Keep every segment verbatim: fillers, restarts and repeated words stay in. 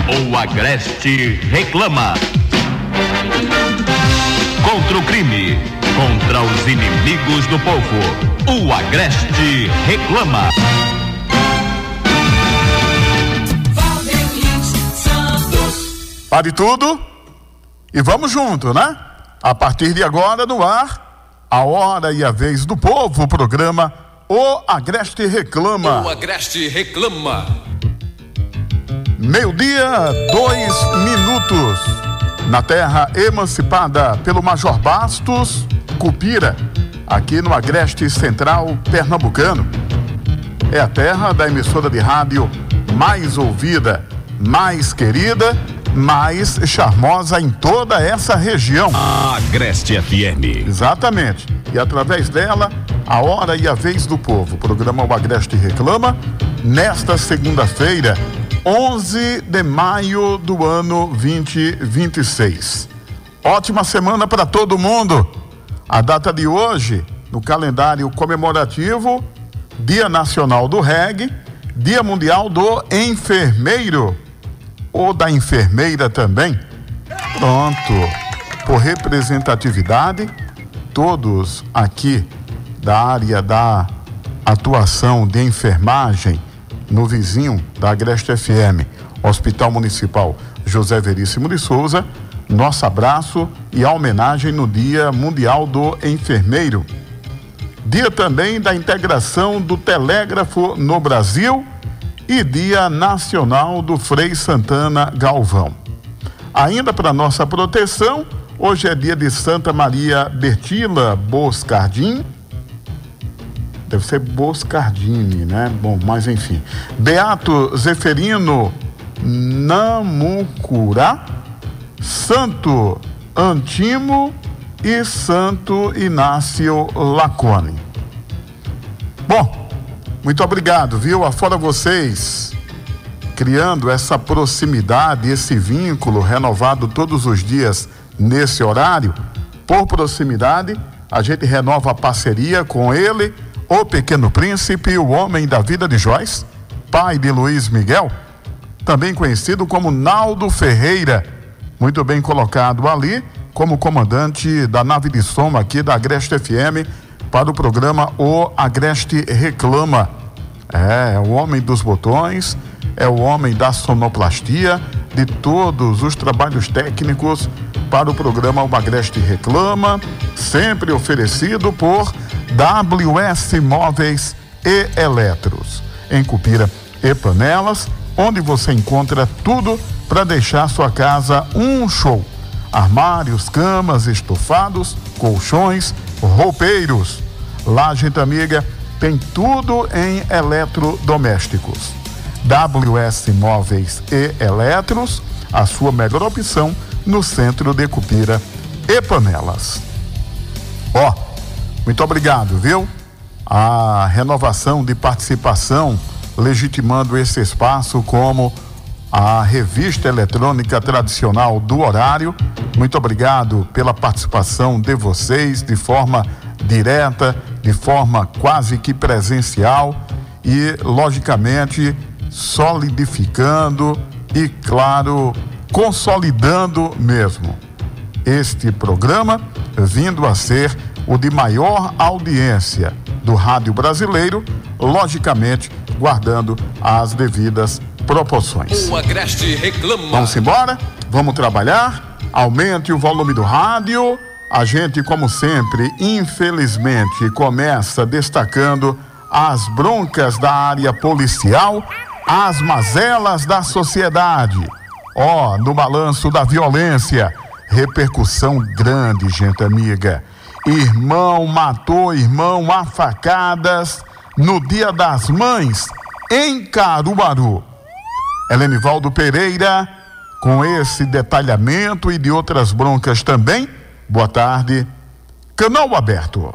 O Agreste reclama. Contra o crime, contra os inimigos do povo, o Agreste reclama. Pare tudo e vamos junto, né? A partir de agora no ar, a hora e a vez do povo, o programa O Agreste reclama. O Agreste reclama. Meio-dia, dois minutos. Na terra emancipada pelo Major Bastos, Cupira, aqui no Agreste Central Pernambucano. É a terra da emissora de rádio mais ouvida, mais querida, mais charmosa em toda essa região. Agreste F M. Exatamente. E através dela, a hora e a vez do povo. O programa O Agreste reclama, nesta segunda-feira, onze de maio do ano vinte vinte e seis. Ótima semana para todo mundo. A data de hoje, no calendário comemorativo, Dia Nacional do Reggae, Dia Mundial do Enfermeiro, ou da enfermeira também. Pronto. Por representatividade, todos aqui da área da atuação de enfermagem no vizinho da Agreste F M, Hospital Municipal José Veríssimo de Souza, nosso abraço e a homenagem no Dia Mundial do Enfermeiro. Dia também da integração do telégrafo no Brasil e Dia Nacional do Frei Santana Galvão. Ainda para nossa proteção, hoje é dia de Santa Maria Bertila Boscardin. Deve ser Boscardini, né? Bom, mas enfim. Beato Zeferino Namucurá, Santo Antimo e Santo Inácio Lacone. Bom, muito obrigado, viu? Afora vocês, criando essa proximidade, esse vínculo renovado todos os dias nesse horário. Por proximidade, a gente renova a parceria com ele, o Pequeno Príncipe, o homem da vida de Joyce, pai de Luiz Miguel, também conhecido como Naldo Ferreira, muito bem colocado ali como comandante da nave de som aqui da Agreste F M para o programa O Agreste reclama. É, é o homem dos botões, é o homem da sonoplastia, de todos os trabalhos técnicos para o programa O Agreste reclama, sempre oferecido por W S Móveis e Eletros, em Cupira e Panelas, onde você encontra tudo para deixar sua casa um show. Armários, camas, estofados, colchões, roupeiros. Lá, gente amiga, tem tudo em eletrodomésticos. W S Móveis e Eletros, a sua melhor opção no centro de Cupira e Panelas. Ó, oh, muito obrigado, viu? A renovação de participação, legitimando esse espaço como a revista eletrônica tradicional do horário. Muito obrigado pela participação de vocês de forma direta, de forma quase que presencial e, logicamente, solidificando e, claro, consolidando mesmo este programa, vindo a ser o de maior audiência do rádio brasileiro, logicamente guardando as devidas proporções. O Agreste reclama. Vamos embora? Vamos trabalhar? Aumente o volume do rádio. A gente, como sempre, infelizmente, começa destacando as broncas da área policial, as mazelas da sociedade. Ó, oh, no balanço da violência, repercussão grande, gente amiga. Irmão matou irmão a facadas no Dia das Mães, em Caruaru. Helenivaldo Pereira, com esse detalhamento e de outras broncas também. Boa tarde. Canal aberto.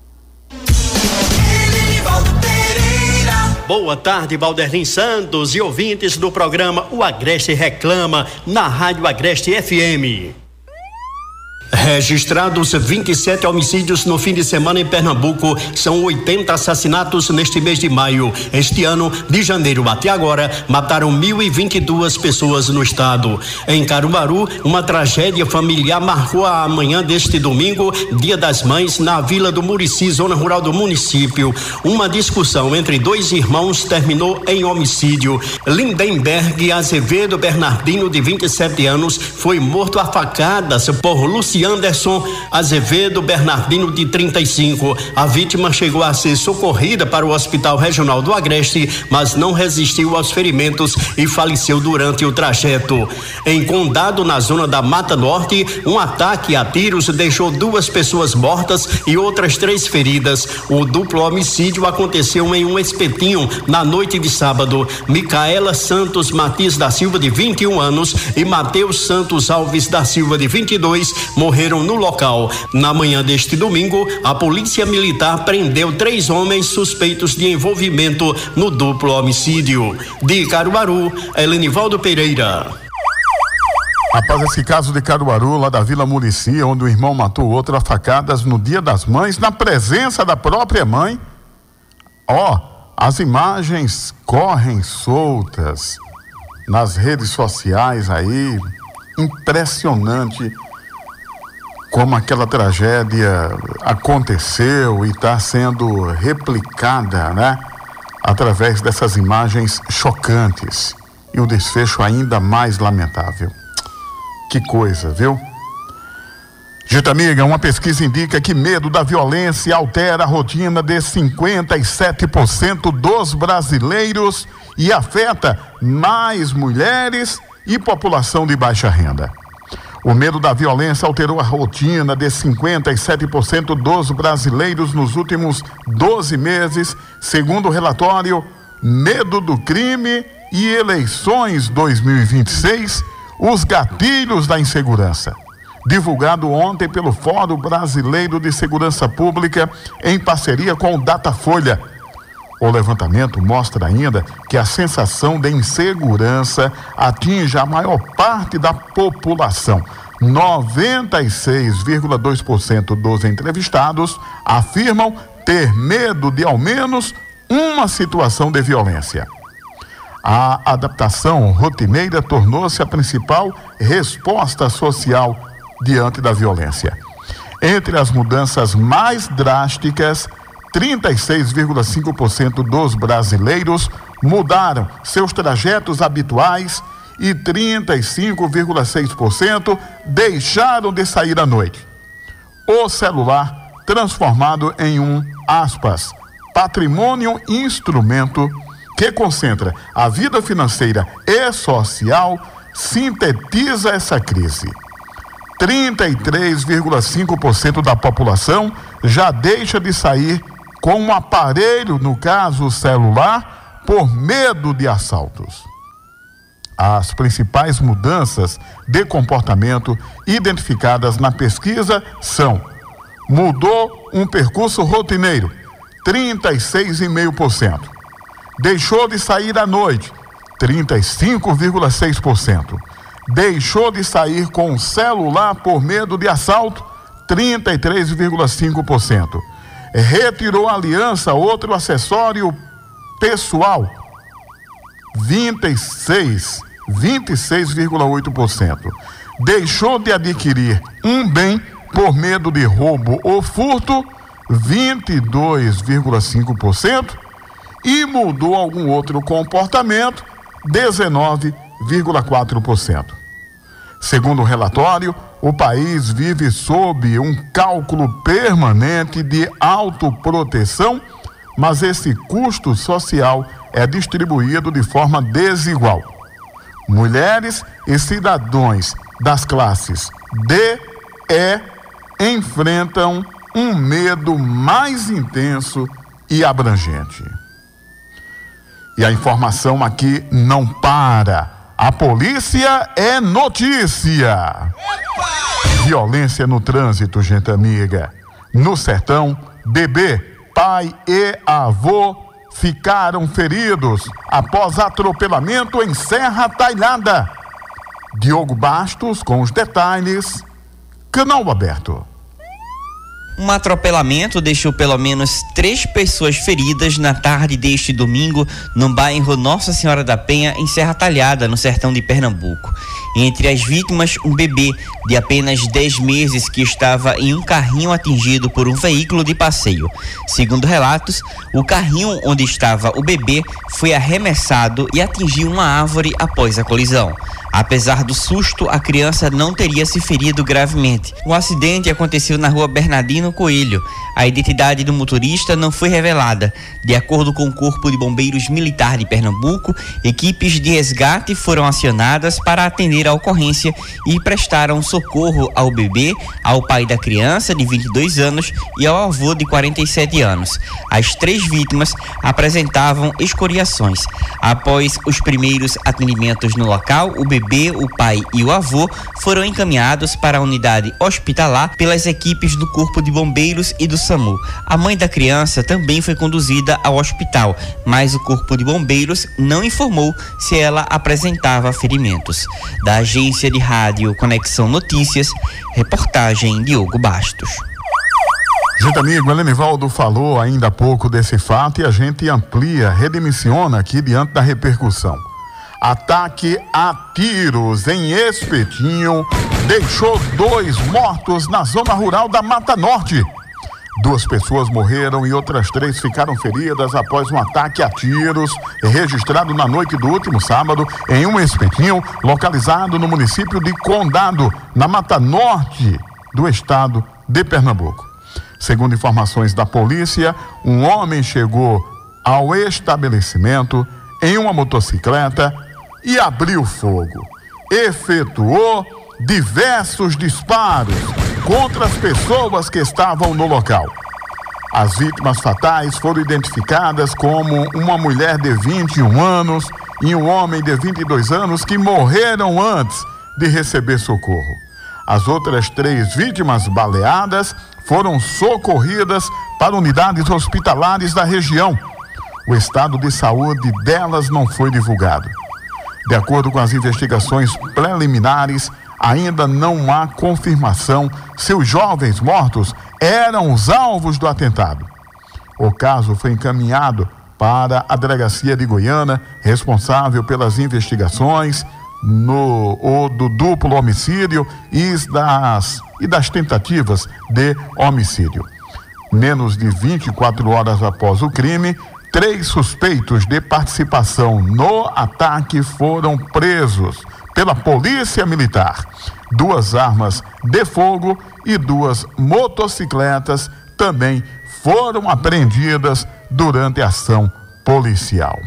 Boa tarde, Valderlin Santos e ouvintes do programa O Agreste reclama, na Rádio Agreste F M. Registrados vinte e sete homicídios no fim de semana em Pernambuco, são oitenta assassinatos neste mês de maio. Este ano, de janeiro até agora, mataram mil e vinte e duas pessoas no estado. Em Caruaru, uma tragédia familiar marcou a manhã deste domingo, Dia das Mães, na Vila do Murici, zona rural do município. Uma discussão entre dois irmãos terminou em homicídio. Lindenberg Azevedo Bernardino, de vinte e sete anos, foi morto a facadas por Luciano Anderson Azevedo Bernardino, de trinta e cinco. A vítima chegou a ser socorrida para o Hospital Regional do Agreste, mas não resistiu aos ferimentos e faleceu durante o trajeto. Em Condado, na zona da Mata Norte, um ataque a tiros deixou duas pessoas mortas e outras três feridas. O duplo homicídio aconteceu em um espetinho na noite de sábado. Micaela Santos Matias da Silva, de vinte e um anos, e Mateus Santos Alves da Silva, de vinte e dois, morreram no local. Na manhã deste domingo, a Polícia Militar prendeu três homens suspeitos de envolvimento no duplo homicídio. De Caruaru, Helenivaldo Pereira. Após esse caso de Caruaru, lá da Vila Murici, onde o irmão matou o outro a facadas no Dia das Mães, na presença da própria mãe, ó, as imagens correm soltas nas redes sociais aí, impressionante como aquela tragédia aconteceu e está sendo replicada, né? Através dessas imagens chocantes. E o desfecho ainda mais lamentável. Que coisa, viu? Gente amiga, uma pesquisa indica que medo da violência altera a rotina de cinquenta e sete por cento dos brasileiros e afeta mais mulheres e população de baixa renda. O medo da violência alterou a rotina de cinquenta e sete por cento dos brasileiros nos últimos doze meses, segundo o relatório Medo do Crime e Eleições dois mil e vinte e seis, os gatilhos da insegurança, divulgado ontem pelo Fórum Brasileiro de Segurança Pública em parceria com o Datafolha. O levantamento mostra ainda que a sensação de insegurança atinge a maior parte da população. noventa e seis vírgula dois por cento dos entrevistados afirmam ter medo de ao menos uma situação de violência. A adaptação rotineira tornou-se a principal resposta social diante da violência. Entre as mudanças mais drásticas, trinta e seis vírgula cinco por cento dos brasileiros mudaram seus trajetos habituais e trinta e cinco vírgula seis por cento deixaram de sair à noite. O celular transformado em um, aspas, patrimônio instrumento que concentra a vida financeira e social, sintetiza essa crise. trinta e três vírgula cinco por cento da população já deixa de sair com um aparelho, no caso o celular, por medo de assaltos. As principais mudanças de comportamento identificadas na pesquisa são: mudou um percurso rotineiro, trinta e seis vírgula cinco por cento. Deixou de sair à noite, trinta e cinco vírgula seis por cento. Deixou de sair com o celular por medo de assalto, trinta e três vírgula cinco por cento. Retirou a aliança, outro acessório pessoal, vinte e seis, vinte e seis vírgula oito por cento. Deixou de adquirir um bem por medo de roubo ou furto, vinte e dois vírgula cinco por cento. E mudou algum outro comportamento, dezenove vírgula quatro por cento. Segundo o relatório, o país vive sob um cálculo permanente de autoproteção, mas esse custo social é distribuído de forma desigual. Mulheres e cidadãos das classes D e E enfrentam um medo mais intenso e abrangente. E a informação aqui não para. A polícia é notícia. Violência no trânsito, gente amiga. No sertão, bebê, pai e avô ficaram feridos após atropelamento em Serra Talhada. Diogo Bastos com os detalhes. Canal aberto. Um atropelamento deixou pelo menos três pessoas feridas na tarde deste domingo no bairro Nossa Senhora da Penha, em Serra Talhada, no sertão de Pernambuco. Entre as vítimas, um bebê de apenas dez meses que estava em um carrinho atingido por um veículo de passeio. Segundo relatos, o carrinho onde estava o bebê foi arremessado e atingiu uma árvore após a colisão. Apesar do susto, a criança não teria se ferido gravemente. O acidente aconteceu na rua Bernardino Coelho. A identidade do motorista não foi revelada. De acordo com o Corpo de Bombeiros Militar de Pernambuco, equipes de resgate foram acionadas para atender a ocorrência e prestaram socorro ao bebê, ao pai da criança, de vinte e dois anos, e ao avô, de quarenta e sete anos. As três vítimas apresentavam escoriações. Após os primeiros atendimentos no local, o bebê, o pai e o avô foram encaminhados para a unidade hospitalar pelas equipes do Corpo de Bombeiros e do SAMU. A mãe da criança também foi conduzida ao hospital, mas o Corpo de Bombeiros não informou se ela apresentava ferimentos. Da agência de rádio Conexão Notícias, reportagem Diogo Bastos. Gente amigo, Helenivaldo falou ainda há pouco desse fato e a gente amplia, redimensiona aqui diante da repercussão. Ataque a tiros em Espetinho deixou dois mortos na zona rural da Mata Norte. Duas pessoas morreram e outras três ficaram feridas após um ataque a tiros registrado na noite do último sábado em um espetinho localizado no município de Condado, na Mata Norte do estado de Pernambuco. Segundo informações da polícia, um homem chegou ao estabelecimento em uma motocicleta e abriu fogo. Efetuou diversos disparos contra as pessoas que estavam no local. As vítimas fatais foram identificadas como uma mulher de vinte e um anos e um homem de vinte e dois anos que morreram antes de receber socorro. As outras três vítimas baleadas foram socorridas para unidades hospitalares da região. O estado de saúde delas não foi divulgado. De acordo com as investigações preliminares, ainda não há confirmação se os jovens mortos eram os alvos do atentado. O caso foi encaminhado para a Delegacia de Goiânia, responsável pelas investigações no, o, do duplo homicídio e das, e das tentativas de homicídio. Menos de vinte e quatro horas após o crime, três suspeitos de participação no ataque foram presos pela Polícia Militar. Duas armas de fogo e duas motocicletas também foram apreendidas durante a ação policial.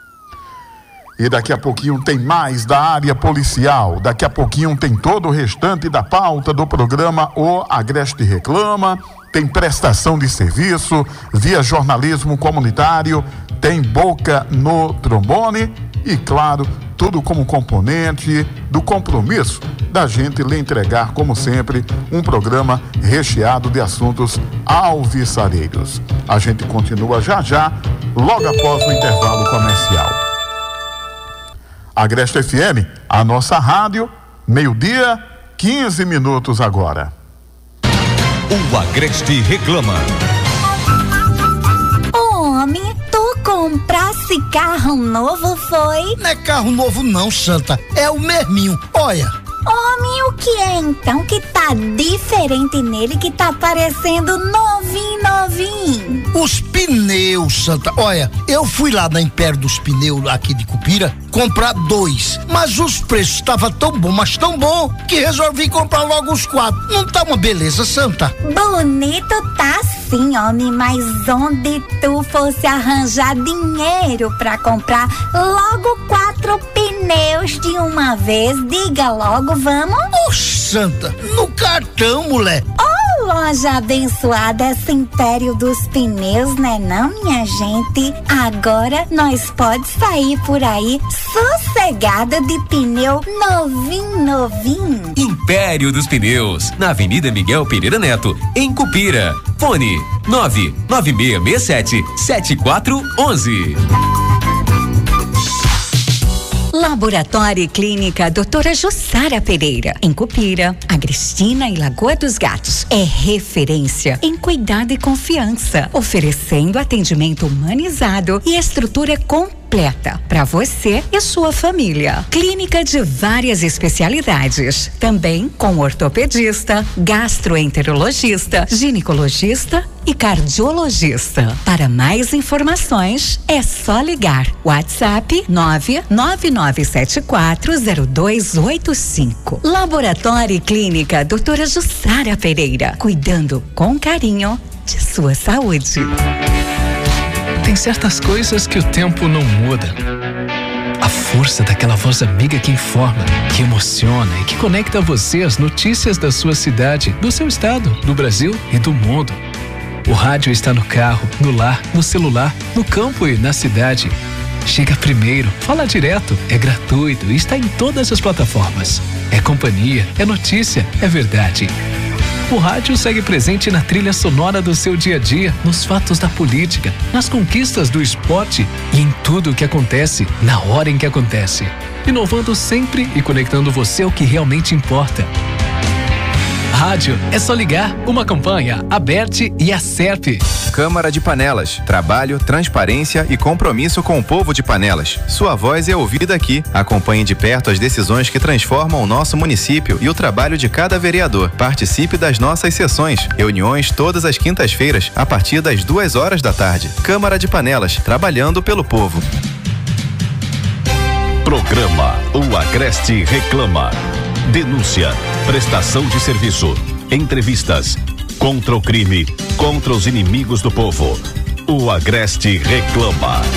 E daqui a pouquinho tem mais da área policial. Daqui a pouquinho tem todo o restante da pauta do programa O Agreste Reclama. Tem prestação de serviço via jornalismo comunitário, tem boca no trombone e, claro, tudo como componente do compromisso da gente lhe entregar, como sempre, um programa recheado de assuntos alvissareiros. A gente continua já já, logo após o intervalo comercial. Agreste F M, a nossa rádio, meio-dia, quinze minutos agora. O Agreste Reclama. Homem, tu comprasse carro novo, foi? Não é carro novo não, Santa, é o mesminho, olha. Homem, o que é então que tá diferente nele, que tá parecendo novinho, novinho? Os pneus, Santa, olha, eu fui lá na Império dos Pneus aqui de Cupira comprar dois, mas os preços estavam tão bom, mas tão bom, que resolvi comprar logo os quatro. Não tá uma beleza, Santa? Bonito tá sim, homem, mas onde tu fosse arranjar dinheiro pra comprar logo quatro pneus de uma vez, diga logo, vamos? Ô, Santa, no cartão, mulher. Oh, loja abençoada, esse Império dos Pneus, né não, minha gente? Agora nós pode sair por aí sossegada de pneu novinho, novinho. Império dos Pneus, na Avenida Miguel Pereira Neto, em Cupira. Fone nove nove seis seis sete sete quatro um um. Laboratório e Clínica doutora Jussara Pereira, em Cupira, Agristina e Lagoa dos Gatos. É referência em cuidado e confiança, oferecendo atendimento humanizado e estrutura completa para você e sua família. Clínica de várias especialidades, também com ortopedista, gastroenterologista, ginecologista e cardiologista. Para mais informações, é só ligar. WhatsApp nove nove nove sete quatro zero dois oito cinco. Laboratório e Clínica doutora Jussara Pereira, cuidando com carinho de sua saúde. Tem certas coisas que o tempo não muda. A força daquela voz amiga que informa, que emociona e que conecta você às notícias da sua cidade, do seu estado, do Brasil e do mundo. O rádio está no carro, no lar, no celular, no campo e na cidade. Chega primeiro, fala direto, é gratuito e está em todas as plataformas. É companhia, é notícia, é verdade. O rádio segue presente na trilha sonora do seu dia a dia, nos fatos da política, nas conquistas do esporte e em tudo o que acontece, na hora em que acontece. Inovando sempre e conectando você ao que realmente importa. Rádio é só ligar. Uma campanha Aberte e Acerpe. Câmara de Panelas. Trabalho, transparência e compromisso com o povo de Panelas. Sua voz é ouvida aqui. Acompanhe de perto as decisões que transformam o nosso município e o trabalho de cada vereador. Participe das nossas sessões. Reuniões todas as quintas-feiras, a partir das duas horas da tarde. Câmara de Panelas. Trabalhando pelo povo. Programa O Agreste Reclama. Denúncia, prestação de serviço, entrevistas, contra o crime, contra os inimigos do povo. O Agreste Reclama.